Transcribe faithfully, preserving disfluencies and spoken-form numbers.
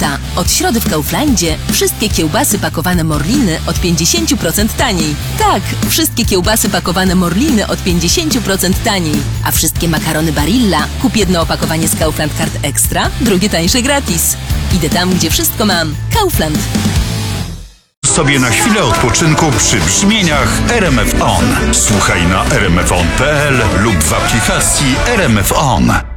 lata. Od środy w Kauflandzie wszystkie kiełbasy pakowane Morliny od pięćdziesiąt procent taniej. Tak, wszystkie kiełbasy pakowane Morliny od pięćdziesiąt procent taniej. A wszystkie makarony Barilla kup jedno opakowanie z Kaufland Card Extra, drugie tańsze gratis. Idę tam, gdzie wszystko mam. Kaufland. Sobie na chwilę odpoczynku przy brzmieniach R M F On. Słuchaj na r m f on kropka p l lub w aplikacji R M F On.